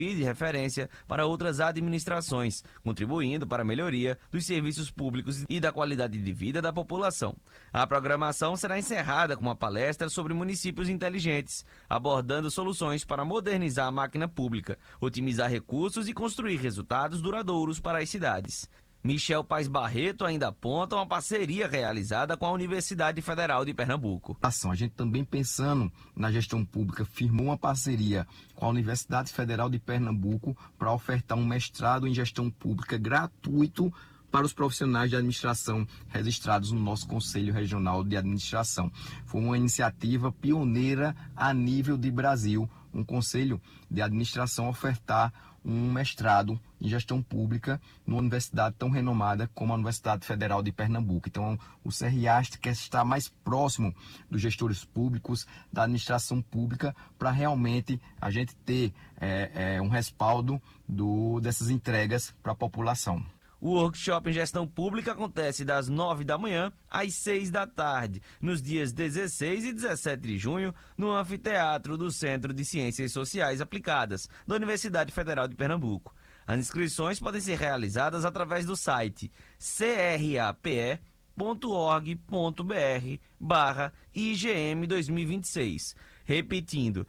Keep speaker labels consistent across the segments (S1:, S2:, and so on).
S1: e de referência para outras administrações, contribuindo para a melhoria dos serviços públicos e da qualidade de vida da população. A programação será encerrada com uma palestra sobre municípios inteligentes, abordando soluções para modernizar a máquina pública, otimizar recursos e construir resultados duradouros para as cidades. Michel Paes Barreto ainda aponta uma parceria realizada com a Universidade Federal de Pernambuco.
S2: A gente também, pensando na gestão pública, firmou uma parceria com a Universidade Federal de Pernambuco para ofertar um mestrado em gestão pública gratuito para os profissionais de administração registrados no nosso Conselho Regional de Administração. Foi uma iniciativa pioneira a nível de Brasil, um Conselho de Administração ofertar um mestrado em gestão pública numa universidade tão renomada como a Universidade Federal de Pernambuco. Então, o CRAST quer estar mais próximo dos gestores públicos, da administração pública, para realmente a gente ter um respaldo dessas entregas para a população.
S1: O workshop em gestão pública acontece das 9 da manhã às 6 da tarde, nos dias 16 e 17 de junho, no anfiteatro do Centro de Ciências Sociais Aplicadas, da Universidade Federal de Pernambuco. As inscrições podem ser realizadas através do site crape.org.br/IGM 2026. Repetindo,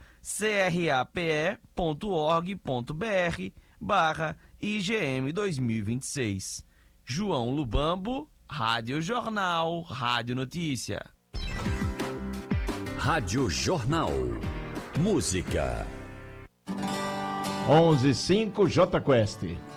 S1: crape.org.br/IGM 2026. João Lubambo, Rádio Jornal, Rádio Notícia.
S3: Rádio Jornal. Música.
S4: 11:05 J Quest.